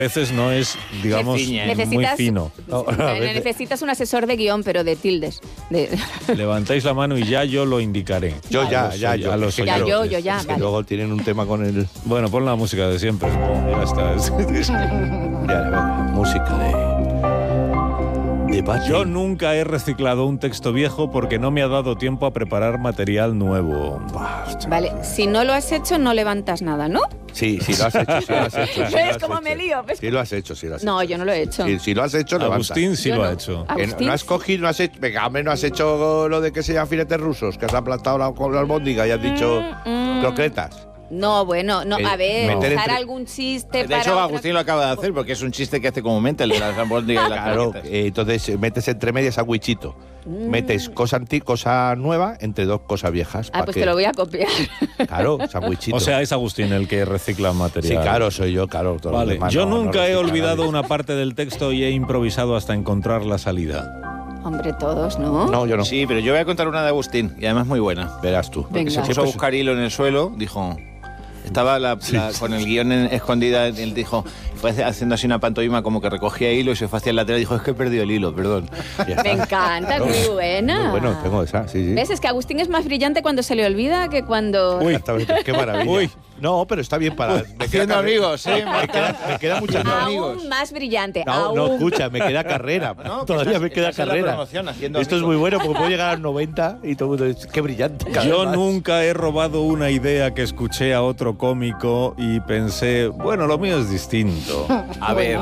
veces no es, digamos, muy fino. Necesitas un asesor de guión, pero de tildes. Levantáis la mano y ya yo lo indicaré. Yo. Es que luego tienen un tema con el... Bueno, pon la música de siempre. Ya está. Ya, venga, música de Batman. Yo nunca he reciclado un texto viejo porque no me ha dado tiempo a preparar material nuevo. Vale, si no lo has hecho, no levantas nada, ¿no? Sí, lo has hecho. ¿Ves cómo me lío? Sí lo has hecho. No, yo no lo he hecho. Si lo has hecho, levantas. Agustín sí lo ha hecho. No has cogido, no has hecho... Venga, hombre, no has hecho lo de que se llaman filetes rusos, que has aplastado con la albóndiga y has dicho croquetas. No, bueno, no, a ver, usar entre... algún chiste de hecho, Agustín lo acaba de hacer porque es un chiste que hace comúnmente el de las albóndigas y las croquetas. Entonces metes entre medias sandwichito. Metes cosa nueva entre dos cosas viejas. Pues te lo voy a copiar. Claro, sandwichito. O sea, es Agustín el que recicla material. Sí, claro, soy yo, claro. Vale. Yo nunca he olvidado una parte del texto y he improvisado hasta encontrar la salida. Hombre, todos, ¿no? No, yo no. Sí, pero yo voy a contar una de Agustín y además muy buena. Verás tú. Venga. Se puso a buscar hilo en el suelo, dijo... Estaba con el guión escondida, él dijo, fue haciendo así una pantomima como que recogía hilo y se fue hacia el lateral y dijo, es que he perdido el hilo, perdón. Me encanta, es muy buena. Muy bueno, tengo esa, sí. ¿Ves? Es que Agustín es más brillante cuando se le olvida que cuando... Uy, qué maravilla. Uy. No, pero está bien para... Haciendo amigos, ¿eh? Me queda muchos amigos. Aún más brillante. No, escucha, me queda carrera. No, todavía me queda carrera. Esto es muy bueno porque puedo llegar a los 90 y todo el mundo dice, qué brillante. Yo nunca he robado una idea que escuché a otro cómico y pensé, bueno, lo mío es distinto. A ver,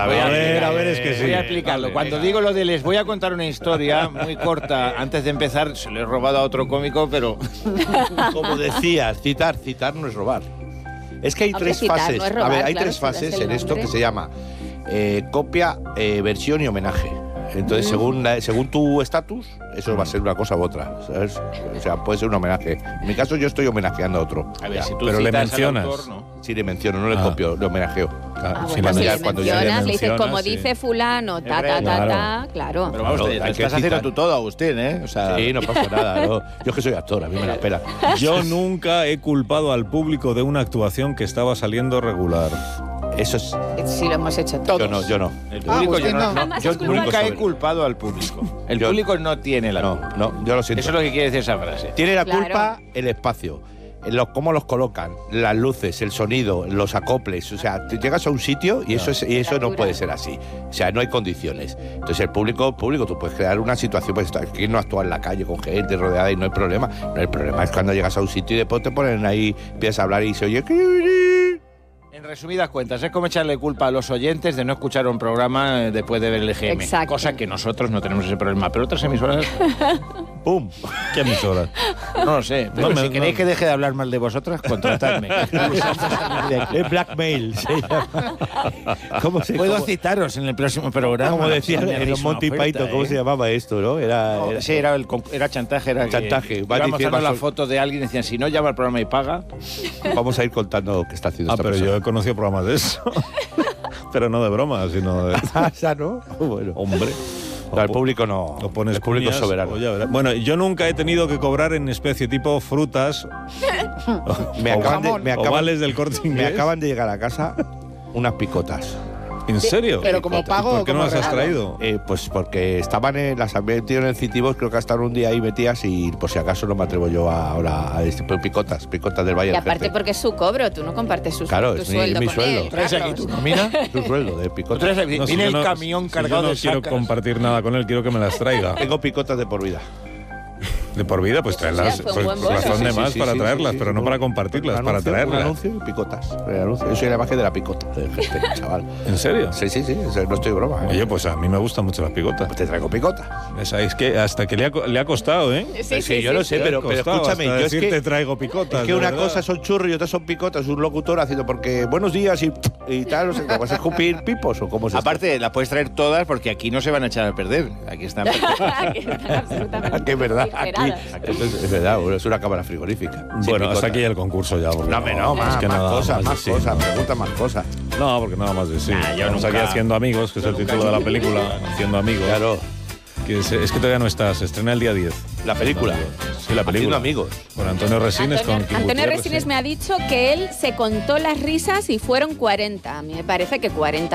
es que sí. Voy a explicarlo. Cuando digo lo de les voy a contar una historia muy corta, antes de empezar, se lo he robado a otro cómico, pero... Como decías, citar no es robar. Es que hay tres fases. No es robar, hay tres fases en esto que se llama copia, versión y homenaje. Entonces, según tu estatus, eso va a ser una cosa u otra, ¿sabes? O sea, puede ser un homenaje. En mi caso, yo estoy homenajeando a otro. A ver, si tú pero le citas mencionas. al autor, ¿no? Sí, le menciono, no le copio, le homenajeo. Si bueno, le si cuando le ya mencionas, le dices, como sí. dice fulano, claro. Pero vamos, Claro, te hay que estás haciendo citar. tú todo, Agustín, ¿eh? O sea, Sí, no pasa nada. No. Yo es que soy actor, a mí me la pela. Yo nunca he culpado al público de una actuación que estaba saliendo regular. Eso es... Sí, lo hemos hecho todos. Yo no. el público yo no. Jamás Yo has culpado. nunca he culpado al público. El Yo- público no tiene la culpa. No, yo lo siento. Eso es lo que quiere decir esa frase. Tiene la Claro. culpa el espacio, cómo los colocan, las luces, el sonido, los acoples. O sea, te llegas a un sitio y eso no puede ser así. O sea, no hay condiciones. Entonces, el público, tú puedes crear una situación, pues aquí no actúa en la calle con gente rodeada y no hay problema. No, el problema es cuando llegas a un sitio y después te ponen ahí, empiezas a hablar y se oye... En resumidas cuentas, es como echarle culpa a los oyentes de no escuchar un programa después de ver el EGM. Exacto. Cosa que nosotros no tenemos ese problema. Pero otras emisoras, ¡Pum! ¿Qué emisoras? no lo sé. Pero si queréis que deje de hablar mal de vosotras, contratadme. Es blackmail. Se llama. ¿Cómo se Puedo cómo- citaros en el próximo programa. Como decían Si me en hacéis los Monty una oferta, Python, ¿cómo se llamaba esto, no? Sí, era chantaje. Era Chantaje. Iba mostrando la foto de alguien y decían, si no llama al programa y paga. Vamos a ir contando qué está haciendo esta Pero persona. yo he conocido programas de eso. Pero no de broma, sino de... ¿Esa no? Bueno. Hombre. No, el público no. O pones el público es cuñas, soberano. o ya verás. Bueno, yo nunca he tenido que cobrar en especie tipo frutas Me o vales del Corte me Inglés. acaban de llegar a casa unas picotas. ¿En serio? Pero como pago ¿Por o qué no como las has regalo? traído? Pues porque las había metido en el Citibos, creo que hasta un día ahí metidas y por si acaso no me atrevo yo ahora a picotas del Valle Y del aparte Jefe. porque es su cobro, tú no compartes Claro, tu es sueldo mi con sueldo. él. ¿Traes aquí Carlos. tu nómina? Tu sueldo de picotas. Viene No, si yo el no- camión si cargado yo no de quiero sacas. compartir nada con él, quiero que me las traiga. Tengo picotas de por vida. De por vida, pues traerlas. Sí, fue un Pues buen bono. razón de más Sí, para sí, traerlas, sí, pero sí, no sí. para compartirlas, Un para anuncio, traerlas. Un anuncio y picotas. El anuncio. Yo soy la imagen de la picota de gente, chaval. ¿En serio? Sí, no estoy broma. Oye, pues a mí me gustan mucho las picotas. Pues te traigo picota. Es que hasta que le ha costado, ¿eh? Sí, yo lo sé, Le ha pero costado escúchame, hasta yo es decir que... te traigo picotas. Es que de una verdad. cosa son churros y otra son picotas. Un locutor haciendo porque buenos días y tal, no sé, ¿vas a escupir pipos o cómo se Aparte, las puedes traer todas porque aquí no se van a echar a perder. Aquí están. Aquí están absolutamente Que es verdad, aquí, refrigeradas. es verdad, bueno, es una cámara frigorífica. Sin Bueno, picota. hasta aquí el concurso ya. porque No, más, es que más nada cosas, de más sí, cosas, no. pregunta más cosas. No, porque nada más de sí. Nah, yo Estamos nunca- aquí Haciendo Amigos, que es el título de la película, Haciendo Amigos. Claro, Que es que todavía no está, se estrena el día 10. la película. Sí, la Haciendo película. amigos. Con Antonio Resines, con Kim Antonio Gutiérrez, Resines sí. me ha dicho que él se contó las risas y fueron 40. A mí me parece que 40